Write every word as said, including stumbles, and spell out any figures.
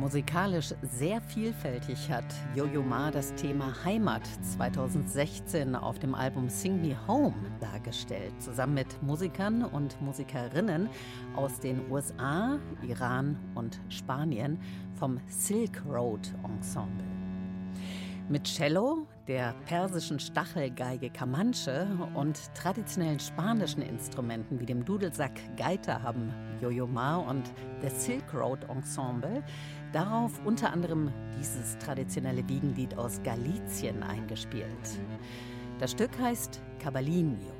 Musikalisch sehr vielfältig hat Yo-Yo Ma das Thema Heimat zweitausendsechzehn auf dem Album Sing Me Home dargestellt, zusammen mit Musikern und Musikerinnen aus den U S A, Iran und Spanien vom Silk Road Ensemble. Mit Cello, der persischen Stachelgeige Kamanche und traditionellen spanischen Instrumenten wie dem Dudelsack Gaita haben Yo-Yo Ma und The Silk Road Ensemble darauf unter anderem dieses traditionelle Wiegenlied aus Galizien eingespielt. Das Stück heißt Cabalinho.